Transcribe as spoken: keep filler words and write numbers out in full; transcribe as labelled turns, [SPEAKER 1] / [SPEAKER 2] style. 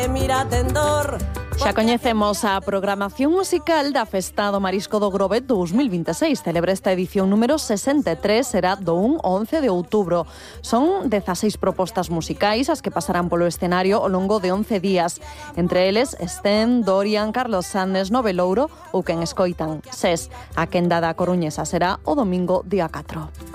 [SPEAKER 1] Mira tendor.
[SPEAKER 2] Xa coñecemos a programación musical da Festa do Marisco do Grove dos mil vinte e seis. Celebra esta edición número sesenta e tres, será do un ao once de outubro. Son dezaseis propostas musicais as que pasarán polo escenario ao longo de once días. Entre eles, Sten, Dorian, Carlos Sandes, Novelouro ou quen escoitan, Ses. A quenda da coruñesa será o domingo día catro.